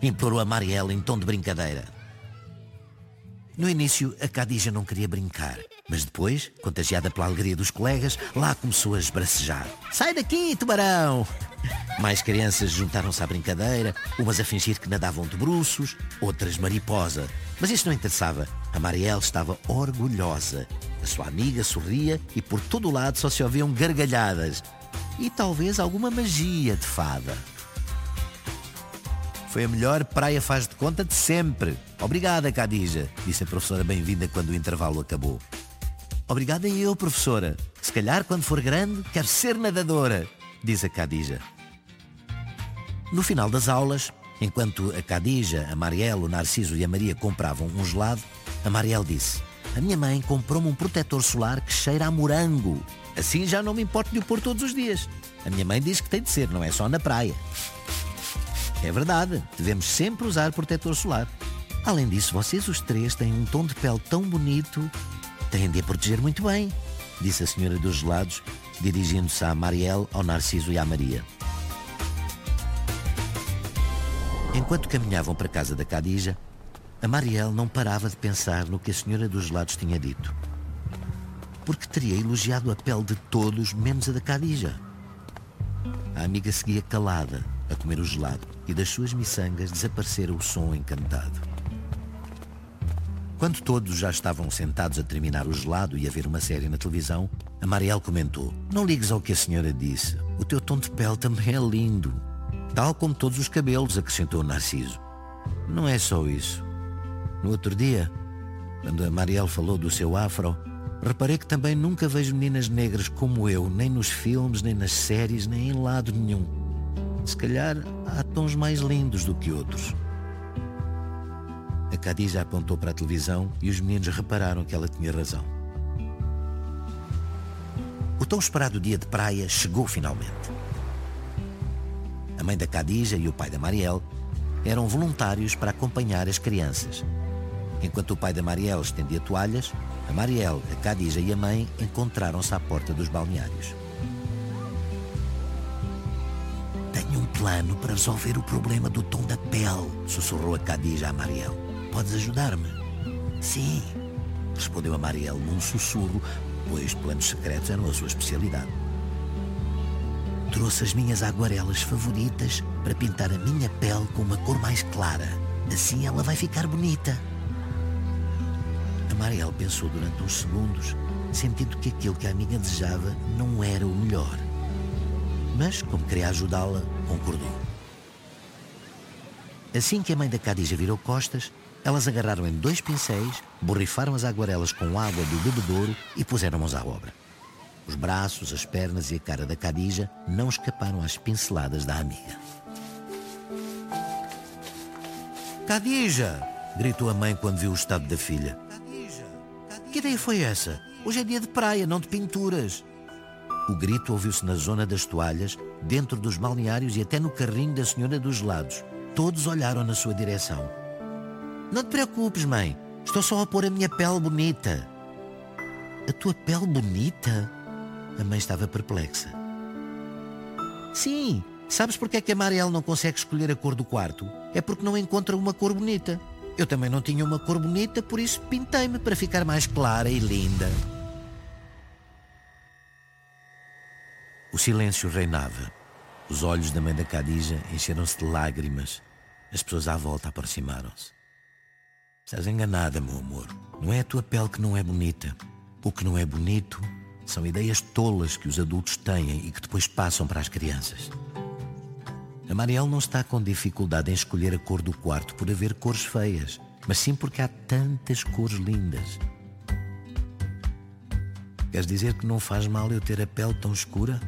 implorou a Marielle em tom de brincadeira. No início, a Khadija não queria brincar, mas depois, contagiada pela alegria dos colegas, lá começou a esbracejar. Sai daqui, tubarão! Mais crianças juntaram-se à brincadeira, umas a fingir que nadavam de bruços, outras mariposa. Mas isso não interessava. A Marielle estava orgulhosa. A sua amiga sorria e por todo o lado só se ouviam gargalhadas. E talvez alguma magia de fada. Foi a melhor praia faz de conta de sempre. Obrigada, Khadija, disse a professora bem-vinda quando o intervalo acabou. Obrigada eu, professora. Se calhar, quando for grande, quero ser nadadora, disse a Khadija. No final das aulas, enquanto a Khadija, a Marielle, o Narciso e a Maria compravam um gelado, a Marielle disse: a minha mãe comprou-me um protetor solar que cheira a morango. Assim já não me importo de o pôr todos os dias. A minha mãe diz que tem de ser, não é só na praia. É verdade, devemos sempre usar protetor solar. Além disso, vocês os três têm um tom de pele tão bonito, têm de a proteger muito bem, disse a senhora dos gelados, dirigindo-se à Marielle, ao Narciso e à Maria. Enquanto caminhavam para a casa da Khadija, a Marielle não parava de pensar no que a senhora dos gelados tinha dito. Porque teria elogiado a pele de todos, menos a da Khadija. A amiga seguia calada, a comer o gelado, e das suas miçangas desaparecera o som encantado. Quando todos já estavam sentados a terminar o gelado e a ver uma série na televisão, a Marielle comentou: não ligues ao que a senhora disse, o teu tom de pele também é lindo. Tal como todos os cabelos, acrescentou o Narciso. Não é só isso. No outro dia, quando a Marielle falou do seu afro, reparei que também nunca vejo meninas negras como eu, nem nos filmes, nem nas séries, nem em lado nenhum. Se calhar há tons mais lindos do que outros. A Khadija apontou para a televisão e os meninos repararam que ela tinha razão. O tão esperado dia de praia chegou finalmente. A mãe da Khadija e o pai da Marielle eram voluntários para acompanhar as crianças. Enquanto o pai da Marielle estendia toalhas, a Marielle, a Khadija e a mãe encontraram-se à porta dos balneários. Tenho um plano para resolver o problema do tom da pele, sussurrou a Khadija à Marielle. Podes ajudar-me? Sim, respondeu a Marielle num sussurro, pois planos secretos eram a sua especialidade. Trouxe as minhas aguarelas favoritas para pintar a minha pele com uma cor mais clara. Assim ela vai ficar bonita. A Marielle pensou durante uns segundos, sentindo que aquilo que a amiga desejava não era o melhor. Mas, como queria ajudá-la, concordou. Assim que a mãe da Khadija virou costas, elas agarraram em 2 pincéis, borrifaram as aguarelas com água do bebedouro e puseram mãos à obra. Os braços, as pernas e a cara da Khadija não escaparam às pinceladas da amiga. Khadija! Gritou a mãe quando viu o estado da filha. Que ideia foi essa? Hoje é dia de praia, não de pinturas. O grito ouviu-se na zona das toalhas, dentro dos balneários e até no carrinho da senhora dos gelados. Todos olharam na sua direção. Não te preocupes, mãe. Estou só a pôr a minha pele bonita. A tua pele bonita? A mãe estava perplexa. Sim. Sabes porque é que a Marielle não consegue escolher a cor do quarto? É porque não encontra uma cor bonita. Eu também não tinha uma cor bonita, por isso pintei-me para ficar mais clara e linda. O silêncio reinava. Os olhos da mãe da Khadija encheram-se de lágrimas. As pessoas à volta aproximaram-se. Estás enganada, meu amor. Não é a tua pele que não é bonita. O que não é bonito são ideias tolas que os adultos têm e que depois passam para as crianças. A Marielle não está com dificuldade em escolher a cor do quarto por haver cores feias, mas sim porque há tantas cores lindas. Queres dizer que não faz mal eu ter a pele tão escura?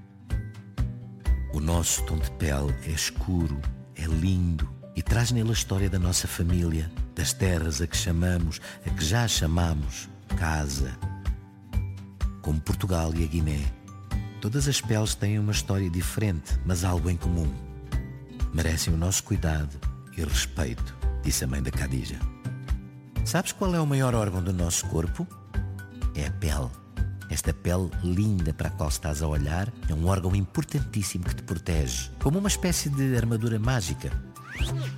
O nosso tom de pele é escuro, é lindo e traz nele a história da nossa família, das terras a que chamamos, a que já chamamos casa. Como Portugal e a Guiné. Todas as peles têm uma história diferente, mas algo em comum. Merecem o nosso cuidado e respeito, disse a mãe da Khadija. Sabes qual é o maior órgão do nosso corpo? É a pele. Esta pele linda para a qual estás a olhar é um órgão importantíssimo que te protege, como uma espécie de armadura mágica.